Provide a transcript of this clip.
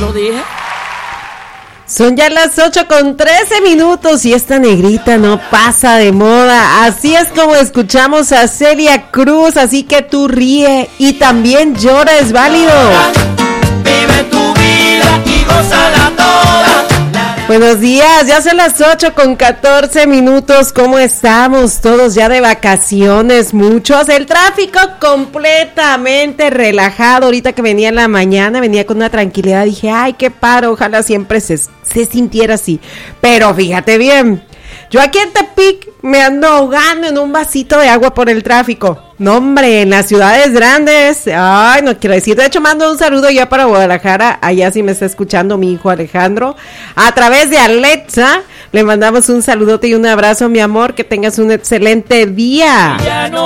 lo dije. Son ya las 8:13 y esta negrita no pasa de moda. Así es como escuchamos a Celia Cruz, así que tú ríe y también llora, es válido. Vive tu vida y gózala toda. Buenos días, ya son las 8:14. ¿Cómo estamos? Todos ya de vacaciones, muchos. El tráfico completamente relajado. Ahorita que venía en la mañana, venía con una tranquilidad. Dije, ay, qué paro, ojalá siempre se sintiera así. Pero fíjate bien, yo aquí en Tepic me ando ahogando en un vasito de agua por el tráfico. No, hombre, en las ciudades grandes, ay, no quiero decir. De hecho, mando un saludo ya para Guadalajara. Allá sí me está escuchando mi hijo Alejandro. A través de Alexa, le mandamos un saludote y un abrazo, mi amor. Que tengas un excelente día.